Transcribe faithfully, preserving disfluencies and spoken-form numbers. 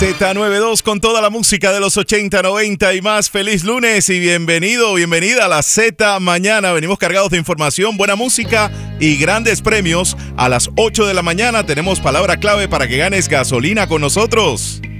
Z noventa y dos con toda la música de los ochenta, noventa y más. Feliz lunes y bienvenido, bienvenida a la Z Mañana. Venimos cargados de información, buena música y grandes premios. A las ocho de la mañana tenemos palabra clave para que ganes gasolina con nosotros.